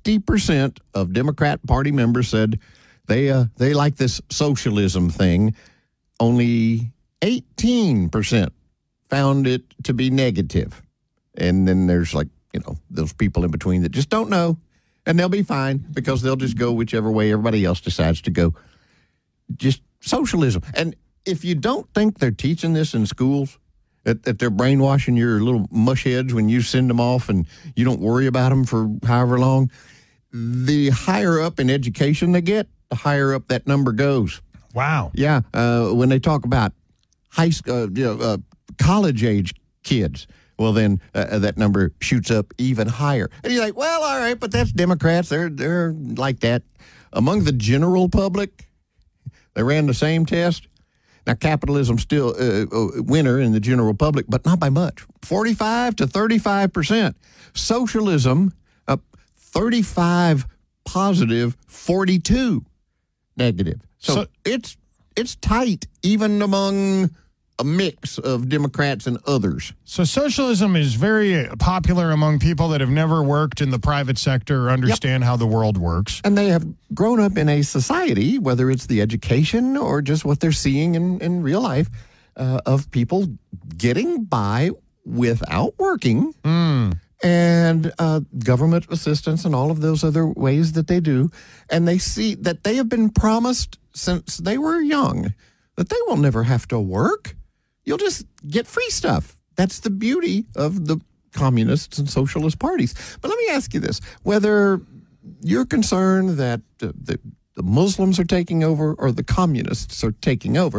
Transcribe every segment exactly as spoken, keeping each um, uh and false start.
fifty percent of Democrat Party members said they uh, they like this socialism thing. Only eighteen percent found it to be negative. And then there's like, you know, those people in between that just don't know. And they'll be fine because they'll just go whichever way everybody else decides to go. Just socialism. And if you don't think they're teaching this in schools, that, that they're brainwashing your little mush heads when you send them off and you don't worry about them for however long, the higher up in education they get, the higher up that number goes. Wow. Yeah. Uh, when they talk about high school, uh, you know, uh, college-age kids, well, then uh, that number shoots up even higher. And you're like, well, all right, but that's Democrats. They're they're like that. Among the general public, they ran the same test. Now, capitalism's still uh, a winner in the general public, but not by much. forty-five to thirty-five percent. Socialism, up thirty-five positive, forty-two negative. So, so it's it's tight, even among a mix of Democrats and others. So socialism is very popular among people that have never worked in the private sector or understand yep. how the world works. And they have grown up in a society, whether it's the education or just what they're seeing in, in real life, uh, of people getting by without working mm. and uh, government assistance and all of those other ways that they do. And they see that they have been promised since they were young that they will never have to work. You'll just get free stuff. That's the beauty of the communists and socialist parties. But let me ask you this, whether you're concerned that uh, the, the Muslims are taking over or the communists are taking over,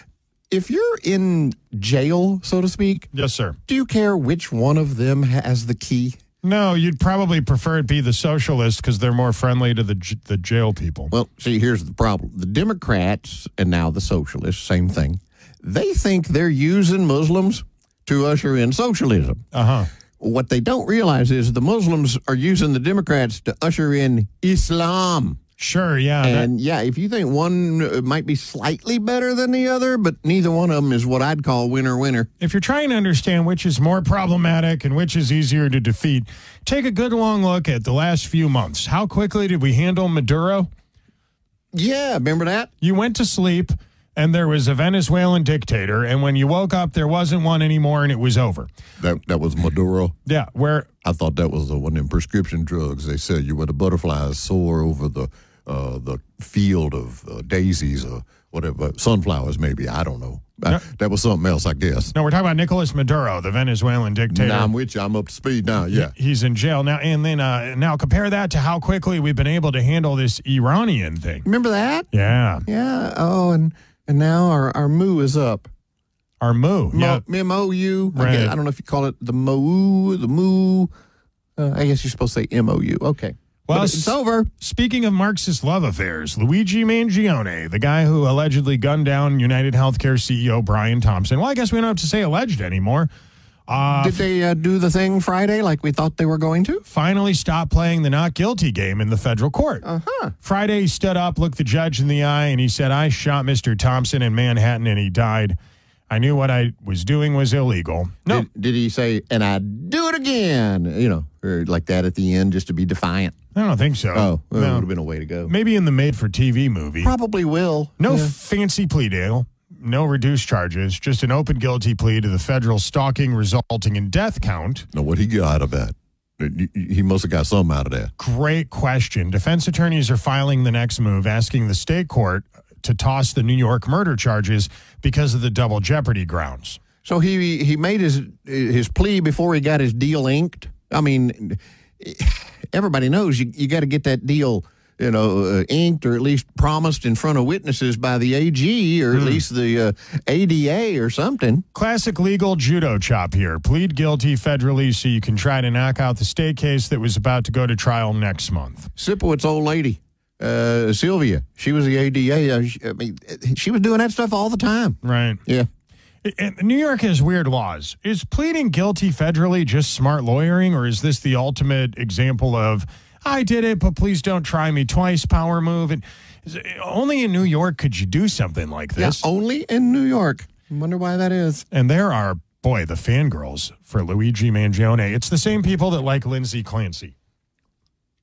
if you're in jail, so to speak, yes, sir. Do you care which one of them has the key? No, you'd probably prefer it be the socialists because they're more friendly to the j- the jail people. Well, see, here's the problem. The Democrats and now the socialists, same thing. They think they're using Muslims to usher in socialism. Uh-huh. What they don't realize is the Muslims are using the Democrats to usher in Islam. Sure, yeah. And that- yeah, if you think one might be slightly better than the other, but neither one of them is what I'd call winner-winner. If you're trying to understand which is more problematic and which is easier to defeat, take a good long look at the last few months. How quickly did we handle Maduro? Yeah, remember that? You went to sleep, and there was a Venezuelan dictator, and when you woke up, there wasn't one anymore, and it was over. That that was Maduro? Yeah, where... I thought that was the one of them prescription drugs they sell you where the butterflies soar over the uh, the field of uh, daisies or whatever, sunflowers maybe, I don't know. I, no, that was something else, I guess. No, we're talking about Nicolas Maduro, the Venezuelan dictator. Now I'm with you. I'm up to speed now, yeah. He, he's in jail now. And then uh, now compare that to how quickly we've been able to handle this Iranian thing. Remember that? Yeah. Yeah. Oh, and... And now our, our moo is up. Our moo, Mo, yeah. M O U. Right. I, guess, I don't know if you call it the moo, the moo. Uh, I guess you're supposed to say M O U. Okay. Well, but it's over. Speaking of Marxist love affairs, Luigi Mangione, the guy who allegedly gunned down United Healthcare C E O Brian Thompson. Well, I guess we don't have to say alleged anymore. Uh, Did they uh, do the thing Friday like we thought they were going to? Finally stop playing the not guilty game in the federal court. Uh-huh. Friday, he stood up, looked the judge in the eye, and he said, I shot Mister Thompson in Manhattan, and he died. I knew what I was doing was illegal. No. Did, did he say, and I'd do it again? You know, or like that at the end just to be defiant? I don't think so. Oh, well, no. It would have been a way to go. Maybe in the made-for-T V movie. Probably will. No yeah. fancy plea deal. No reduced charges, just an open guilty plea to the federal stalking resulting in death count. Now, what he got out of that? He must have got something out of that. Great question. Defense attorneys are filing the next move, asking the state court to toss the New York murder charges because of the double jeopardy grounds. So he he made his his plea before he got his deal inked? I mean, everybody knows you, you got to get that deal you know, uh, inked or at least promised in front of witnesses by the A G or at mm. least the uh, A D A or something. Classic legal judo chop here. Plead guilty federally so you can try to knock out the state case that was about to go to trial next month. Sipowicz old lady, uh, Sylvia, she was the A D A. Uh, she, I mean, she was doing that stuff all the time. Right. Yeah. And New York has weird laws. Is pleading guilty federally just smart lawyering, or is this the ultimate example of I did it, but please don't try me twice power move? And only in New York could you do something like this. Yeah, only in New York. I wonder why that is. And there are, boy, the fangirls for Luigi Mangione. It's the same people that like Lindsay Clancy.